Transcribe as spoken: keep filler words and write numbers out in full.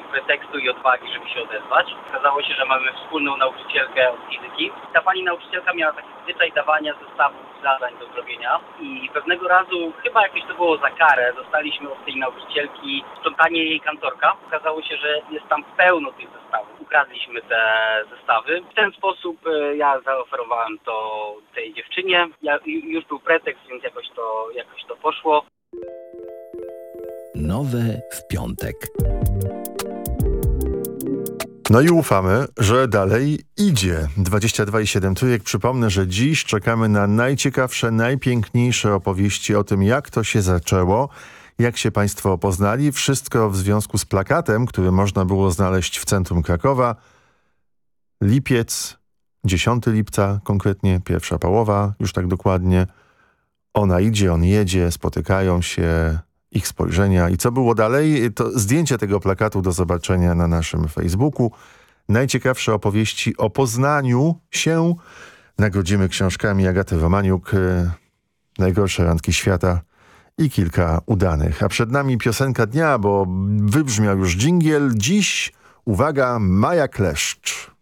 pretekstu i odwagi, żeby się odezwać. Okazało się, że mamy wspólną nauczycielkę od fizyki. Ta pani nauczycielka miała taki zwyczaj dawania zestawów zadań do zrobienia i pewnego razu, chyba jakieś to było za karę, dostaliśmy od tej nauczycielki sprzątanie jej kantorka. Okazało się, że jest tam pełno tych zestawów. Ukradliśmy te zestawy. W ten sposób e, ja zaoferowałem to tej dziewczynie. Ja, już był pretekst, więc jakoś to, jakoś to poszło. Nowe w piątek. No i ufamy, że dalej idzie. dwadzieścia dwa i siedem trójek. Przypomnę, że dziś czekamy na najciekawsze, najpiękniejsze opowieści o tym, jak to się zaczęło, jak się państwo poznali. Wszystko w związku z plakatem, który można było znaleźć w centrum Krakowa. Lipiec, dziesiątego lipca, konkretnie pierwsza połowa, już tak dokładnie. Ona idzie, on jedzie, spotykają się, ich spojrzenia. I co było dalej? To zdjęcie tego plakatu do zobaczenia na naszym Facebooku. Najciekawsze opowieści o Poznaniu się nagrodzimy książkami Agaty Romaniuk, Najgorsze randki świata i kilka udanych. A przed nami piosenka dnia, bo wybrzmiał już dżingiel. Dziś, uwaga, Maja Kleszcz.